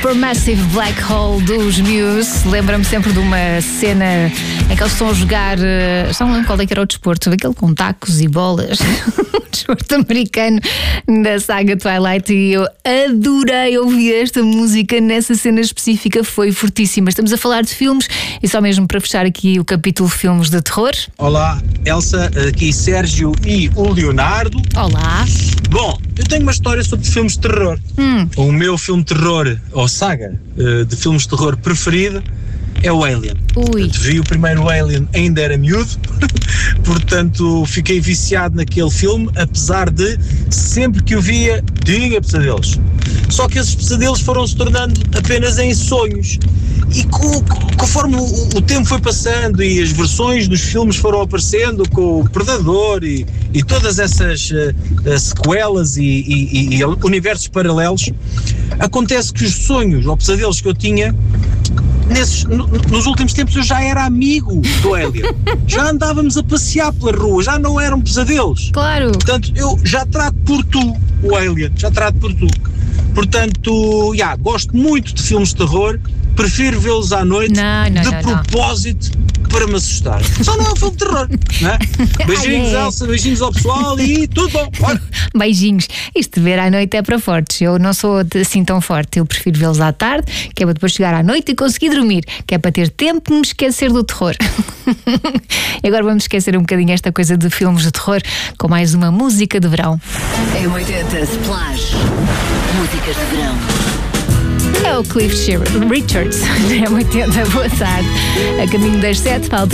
Supermassive Black Hole dos Muse. Lembra-me sempre de uma cena em que eles estão a jogar. Já não lembro qual é que era o desporto, aquele com tacos e bolas. O desporto americano da saga Twilight. E eu adorei ouvir esta música nessa cena específica, foi fortíssima. Estamos a falar de filmes e só mesmo para fechar aqui o capítulo filmes de terror. Olá, Elsa, aqui Sérgio e o Leonardo. Olá. Bom, eu tenho uma história sobre filmes de terror. O meu filme de terror, ou saga de filmes de terror preferido, é o Alien. Portanto, vi o primeiro Alien, ainda era miúdo, portanto fiquei viciado naquele filme, apesar de sempre que o via tinha pesadelos. Só que esses pesadelos foram se tornando apenas em sonhos. E conforme o tempo foi passando e as versões dos filmes foram aparecendo com o Predador e todas essas sequelas e universos paralelos, acontece que os sonhos ou pesadelos que eu tinha nos últimos tempos eu já era amigo do Alien. Já andávamos a passear pela rua, já não eram pesadelos. Claro. Portanto, eu já trato por tu o Alien, já trato por tu. Portanto, gosto muito de filmes de terror, prefiro vê-los à noite de propósito para me assustar. Só não é um filme de terror, não é? Beijinhos, Elsa, beijinhos ao pessoal e tudo bom. Bora. Beijinhos. Isto de ver à noite é para fortes. Eu não sou assim tão forte. Eu prefiro vê-los à tarde, que é para depois chegar à noite e conseguir dormir, que é para ter tempo de me esquecer do terror. E agora vamos esquecer um bocadinho esta coisa de filmes de terror com mais uma música de verão. M80 Splash. Músicas de verão. É o Cliff Richards. É 80, boa tarde. A caminho das 7, falta